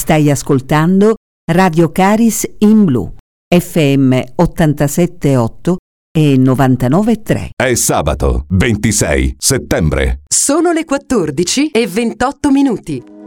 Stai ascoltando Radio Caris in Blu, FM 87.8 e 99.3. È sabato 26 settembre. Sono le 14:28.